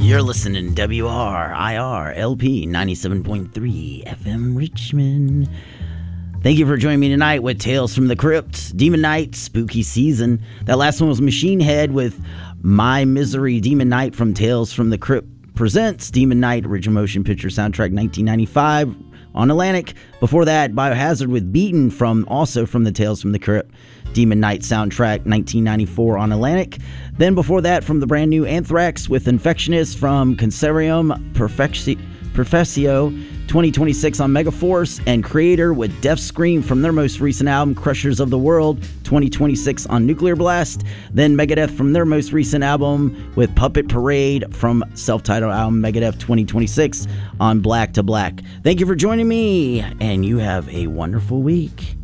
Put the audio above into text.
You're listening to WRIR LP 97.3 FM Richmond. Thank you for joining me tonight with Tales from the Crypt, Demon Knight, Spooky Season. That last one was Machine Head with My Misery, Demon Knight from Tales from the Crypt presents Demon Knight, original motion picture soundtrack 1995 on Atlantic. Before that, Biohazard with Beaten also from the Tales from the Crypt Demon Knight soundtrack 1994 on Atlantic. Then before that, from the brand new Anthrax with Infectionist from Cancerium Professio 2026 on Megaforce, and Creator with Death Scream from their most recent album Crushers of the World 2026 on Nuclear Blast. Then Megadeth from their most recent album with Puppet Parade from self-titled album Megadeth 2026 on Black to Black. Thank you for joining me, and you have a wonderful week.